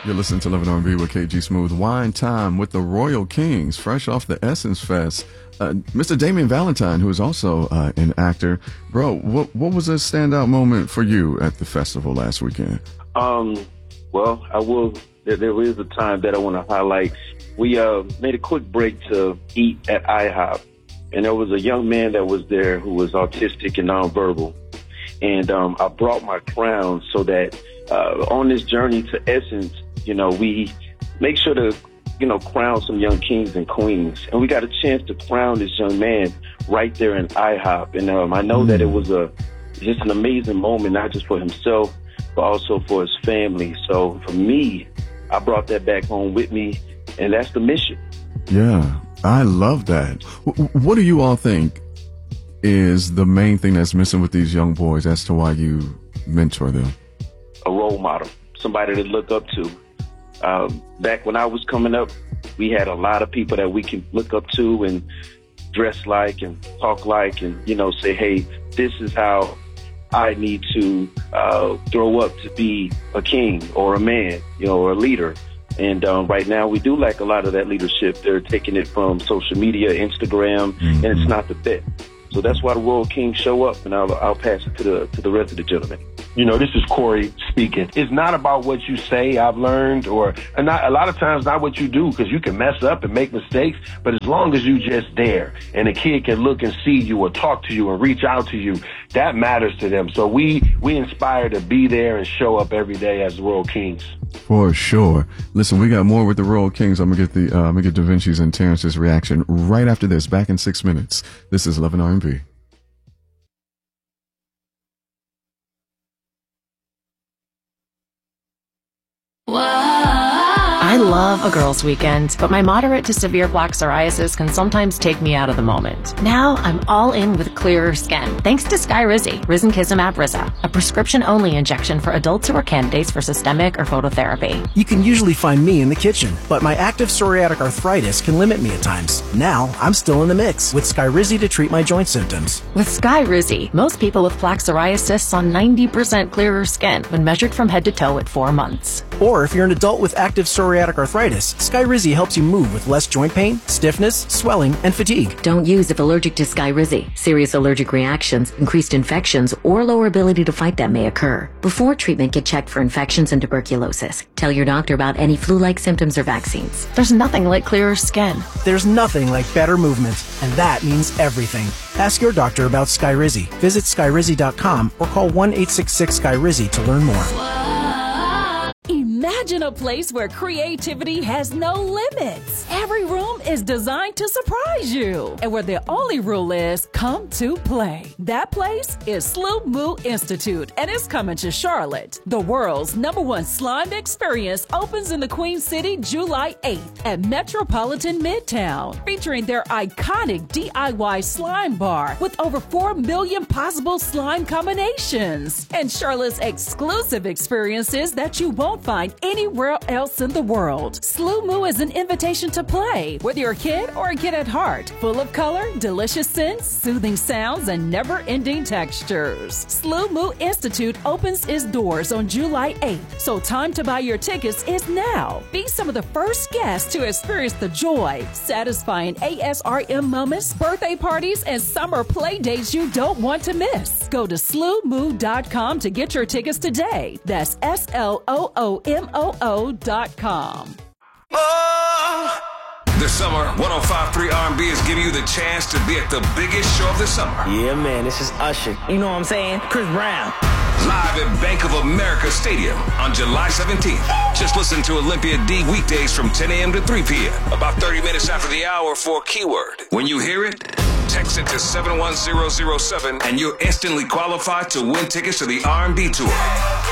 You're listening to Love and R&B with KG Smooth. Wine time with the Royal Kings, fresh off the Essence Fest. Mr. Damian Valentine, who is also an actor. Bro, what was a standout moment for you at the festival last weekend? Well, I will. There is a time that I want to highlight. We made a quick break to eat at IHOP, and there was a young man that was there who was autistic and nonverbal. And I brought my crown so that on this journey to Essence, we make sure to, crown some young kings and queens. And we got a chance to crown this young man right there in IHOP. And I know that it was just an amazing moment, not just for himself, but also for his family. So for me, I brought that back home with me, and that's the mission. Yeah, I love that. What do you all think is the main thing that's missing with these young boys as to why you mentor them? A role model, somebody to look up to. Back when I was coming up, we had a lot of people that we can look up to and dress like and talk like and, say, hey, this is how I need to grow up to be a king or a man, or a leader. And right now we do lack a lot of that leadership. They're taking it from social media, Instagram, and it's not the fit. So that's why the Royal Kings show up, and I'll pass it to the rest of the gentlemen. This is Corey speaking. It's not about what you say, I've learned, and not a lot of times not what you do, because you can mess up and make mistakes, but as long as you just there and a kid can look and see you or talk to you and reach out to you, that matters to them. So we inspire to be there and show up every day as the Royal Kings. For sure. Listen, we got more with the Royal Kings. I'm gonna get Da Vinci's and Terrence's reaction right after this. Back in 6 minutes. This is Love and R&B. I love a girls' weekend, but my moderate to severe plaque psoriasis can sometimes take me out of the moment. Now I'm all in with clearer skin, thanks to Skyrizi, Risankizumab Rizza, a prescription-only injection for adults who are candidates for systemic or phototherapy. You can usually find me in the kitchen, but my active psoriatic arthritis can limit me at times. Now I'm still in the mix with Skyrizi to treat my joint symptoms. With Skyrizi, most people with plaque psoriasis saw 90% clearer skin when measured from head to toe at 4 months. Or if you're an adult with active psoriatic arthritis, Skyrizi helps you move with less joint pain, stiffness, swelling, and fatigue. Don't use if allergic to Skyrizi. Serious allergic reactions, increased infections, or lower ability to fight them may occur. Before treatment, get checked for infections and tuberculosis. Tell your doctor about any flu-like symptoms or vaccines. There's nothing like clearer skin. There's nothing like better movement, and that means everything. Ask your doctor about Skyrizi. Visit Skyrizi.com or call 1-866-SKYRIZI to learn more. Imagine a place where creativity has no limits. Every room is designed to surprise you, and where the only rule is come to play. That place is Sloop Moo Institute, and it's coming to Charlotte. The world's #1 slime experience opens in the Queen City July 8th at Metropolitan Midtown, featuring their iconic DIY slime bar with over 4 million possible slime combinations, and Charlotte's exclusive experiences that you won't find anywhere else in the world. Sloop Moo is an invitation to play, whether you're a kid or a kid at heart. Full of color, delicious scents, soothing sounds, and never-ending textures. Sloop Moo Institute opens its doors on July 8th, so time to buy your tickets is now. Be some of the first guests to experience the joy, satisfying ASRM moments, birthday parties, and summer play dates you don't want to miss. Go to sloopmoo.com to get your tickets today. That's SLOOMOO.com. This summer, 105.3 R&B is giving you the chance to be at the biggest show of the summer. Yeah, man, this is Usher. You know what I'm saying? Chris Brown. Live at Bank of America Stadium on July 17th. Just listen to Olympia D weekdays from 10 a.m. to 3 p.m. About 30 minutes after the hour for a keyword. When you hear it, text it to 71007 and you're instantly qualified to win tickets to the R&B tour.